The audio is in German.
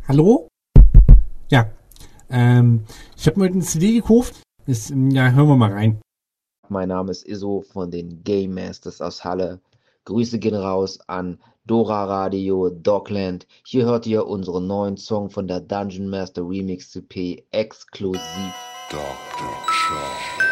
Hallo? Ja, ich habe mir heute eine CD gekauft. Ja, hören wir mal rein. Mein Name ist Iso von den Game Masters aus Halle. Grüße gehen raus an Dora Radio, Dogland. Hier hört ihr unseren neuen Song von der Dungeon Master Remix CP exklusiv. Dr. Chop.